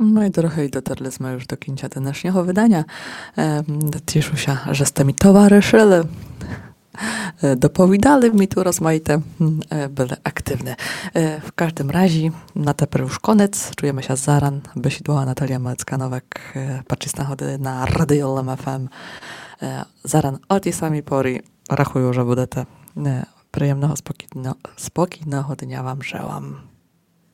No i trochę i dotarliśmy już do końca dnešního wydania. Cieszę się, że ste mi towarzyszyli. Dopowiadali mi tu rozmaite, byli aktywne. W każdym razie, na teper już koniec. Czujemy się zaran. Besidła Natalia Małecka-Nowak, patrzysta chody na Radio LMF FM. Zaran o tej samej pory. Rachuję, że będziecie przyjemnego, spokojnego dnia wam żełam.